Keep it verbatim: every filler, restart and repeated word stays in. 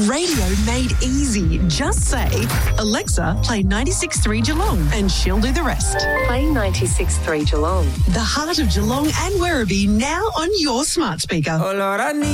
Radio made easy. Just say, Alexa, play ninety-six point three Geelong, and she'll do the rest. Play ninety-six point three Geelong. The heart of Geelong and Werribee now on your smart speaker. Oh, Lord, I need